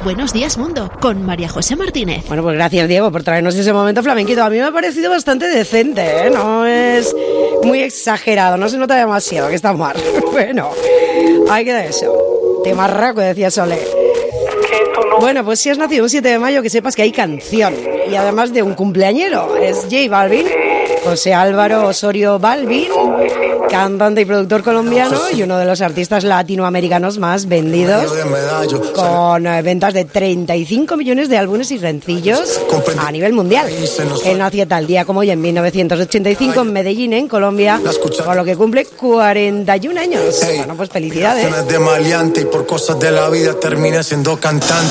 Buenos Días Mundo, con María José Martínez. Bueno, pues gracias, Diego, por traernos ese momento flamenquito. A mí me ha parecido bastante decente, ¿eh? No es muy exagerado, no se nota demasiado que está mal. Bueno, ahí queda eso. Temarraco, decía Sole. Bueno, pues si has nacido un 7 de mayo, que sepas que hay canción. Y además de un cumpleañero, es J Balvin, José Álvaro Osorio Balvin, cantante y productor colombiano y uno de los artistas latinoamericanos más vendidos, con ventas de 35 millones de álbumes y sencillos a nivel mundial. Él nació tal día como hoy en 1985 en Medellín, en Colombia, por lo que cumple 41 años. Bueno, pues felicidades. De maleante y por cosas de la vida terminé siendo cantante.